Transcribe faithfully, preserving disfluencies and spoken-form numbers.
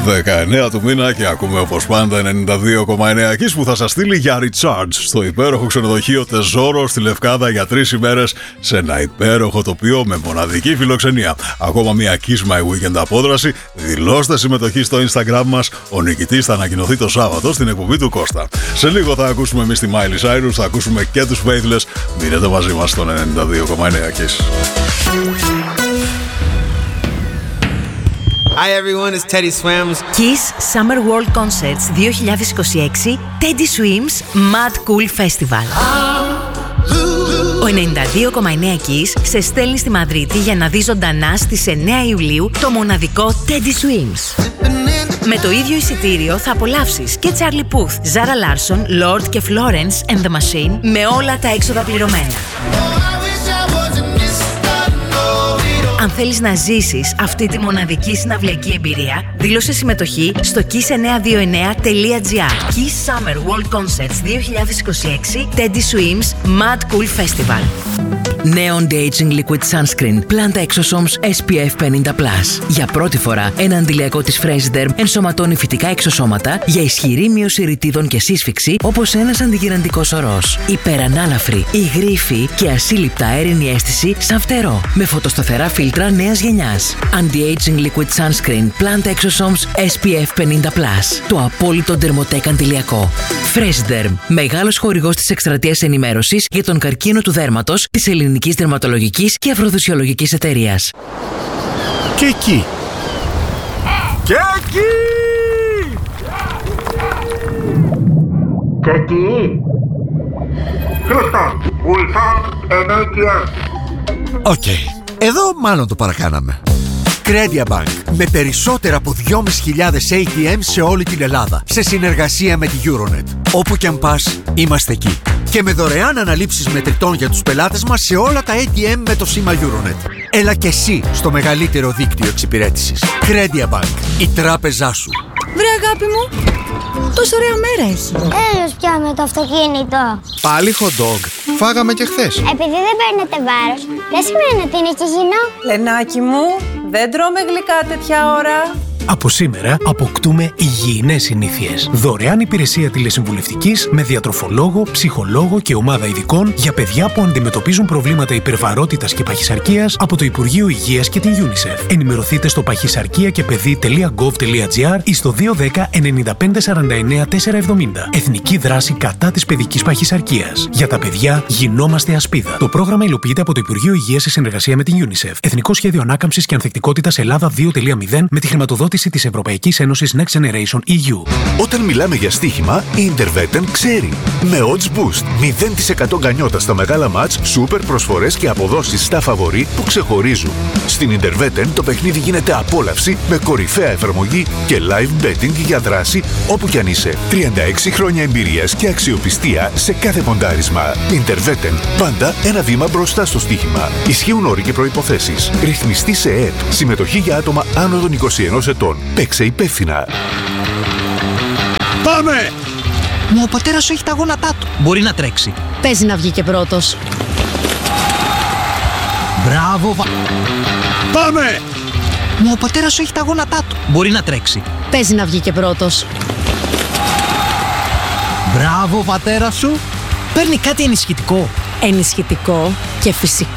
δεκαεννέα του μήνα και ακούμε όπως πάντα ενενήντα δύο κόμμα εννέα Kiss που θα σας στείλει για recharge στο υπέροχο ξενοδοχείο Τεζόρο στη Λευκάδα για τρεις ημέρες σε ένα υπέροχο τοπίο με μοναδική φιλοξενία. Ακόμα μια Kiss My Weekend απόδραση. Δηλώστε συμμετοχή στο Instagram μας. Ο νικητής θα ανακοινωθεί το Σάββατο στην εκπομπή του Κώστα. Σε λίγο θα ακούσουμε εμείς τη Miley Cyrus, θα ακούσουμε και τους Faithless. Μείνετε μαζί μας στον ενενήντα δύο κόμμα εννέα Kiss. Hi everyone, it's Teddy Swims. Kiss Summer World Concerts δύο χιλιάδες είκοσι έξι Teddy Swims Mad Cool Festival. Ο ενενήντα δύο κόμμα εννέα Kiss σε στέλνει στη Μαδρίτη για να δει ζωντανά στις εννέα Ιουλίου το μοναδικό Teddy Swims. Με το ίδιο εισιτήριο θα απολαύσεις και Charlie Puth, Zara Larsson, Lord και Florence and the Machine με όλα τα έξοδα πληρωμένα. Αν θέλεις να ζήσεις αυτή τη μοναδική συναυλιακή εμπειρία, δήλωσε συμμετοχή στο kiss εννιακόσια είκοσι εννέα τελεία gr. Kiss Summer World Concerts δύο χιλιάδες είκοσι έξι Teddy Swims Mad Cool Festival. Neon De-Aging Liquid Sunscreen Planta Exosomes ες πι εφ πενήντα πλας. Για πρώτη φορά, ένα αντιλιακό της Freshderm ενσωματώνει φυτικά εξωσώματα για ισχυρή μείωση ρητίδων και σύσφυξη, όπως ένας αντιγυραντικός ορός. Υπερανάλαφρη, υγρήφη και ασύλληπτα αέρινη αίσθηση σαν φτερό. Με φωτοσταθερά φίλτρα νέας γενιάς. Anti-Aging Liquid Sunscreen Planta Exosomes ες πι εφ πενήντα πλας. Το απόλυτο Dermotec αντιλιακό. Freshderm, μεγάλος χορηγός της εκστρατείας ενημέρωσης για τον καρκίνο του δέρματος της Ελληνικής Δερματολογικής και Αφροδισιολογικής Εταιρείας. Και εκεί. Και εκεί. Και εκεί. Houston, we found an έι τι εμ. Οκ. Εδώ μάλλον το παρακάναμε. Credia Bank, με περισσότερα από δυόμισι χιλιάδες έι τι εμ σε όλη την Ελλάδα, σε συνεργασία με τη Euronet. Όπου και αν πας, είμαστε εκεί. Και με δωρεάν αναλήψεις μετρητών για τους πελάτες μας σε όλα τα έι τι εμ με το σήμα Euronet. Έλα και εσύ στο μεγαλύτερο δίκτυο εξυπηρέτησης. Credia Bank, η τράπεζά σου. Βρε αγάπη μου, τόσο ωραία μέρα έχει. Έλος πια με το αυτοκίνητο. Πάλι hot dog. Φάγαμε και χθες. Επειδή δεν παίρνετε βάρος, δεν σημαίνει ότι είναι και υγιεινό. Λενάκι μου, δεν τρώμε γλυκά τέτοια ώρα. Από σήμερα αποκτούμε υγιεινές συνήθειες. Δωρεάν υπηρεσία τηλεσυμβουλευτικής με διατροφολόγο, ψυχολόγο και ομάδα ειδικών για παιδιά που αντιμετωπίζουν προβλήματα υπερβαρότητας και παχυσαρκίας από το Υπουργείο Υγείας και την UNICEF. Ενημερωθείτε στο παχυσαρκία και παιδί τελεία γκοβ τελεία τζι άρ ή στο δύο ένα μηδέν εννιά πέντε σαράντα εννέα τετρακόσια εβδομήντα. Εθνική δράση κατά της παιδικής παχυσαρκίας. Για τα παιδιά γινόμαστε ασπίδα. Το πρόγραμμα υλοποιείται από το Υπουργείο Υγείας σε συνεργασία με την UNICEF. Εθνικό Σχέδιο Ανάκαμψης και Ανθεκτικότητας Ελλάδα δύο κόμμα μηδέν με τη χρηματοδότηση της Ευρωπαϊκής Ένωσης Next Generation ι γιου. Όταν μιλάμε για στοίχημα, η Intervetten ξέρει. Με odds boost, μηδέν τοις εκατό γκανιότα στα μεγάλα μάτς, σούπερ προσφορές και αποδόσεις στα φαβορί που ξεχωρίζουν. Στην Intervetten το παιχνίδι γίνεται απόλαυση με κορυφαία εφαρμογή και live betting για δράση όπου κι αν είσαι. τριάντα έξι χρόνια εμπειρίας και αξιοπιστία σε κάθε ποντάρισμα. Intervetten, πάντα ένα βήμα μπροστά στο στοίχημα. Ισχύουν όροι και προϋποθέσεις. Ρυθμιστή σε ΕΕΠ. Συμμετοχή για άτομα άνω των είκοσι ενός ετών. Παίξε υπεύθυνα. Πάμε! Μα ο πατέρας σου έχει τα γόνατά του. Μπορεί να τρέξει. Παίζει να βγει και πρώτος. Μπράβο, βα... Πάμε! Μα ο πατέρας σου έχει τα γόνατά του. Μπορεί να τρέξει. Παίζει να βγει και πρώτος. Μπράβο, πατέρα σου. Παίρνει κάτι ενισχυτικό. Ενισχυτικό και φυσικό.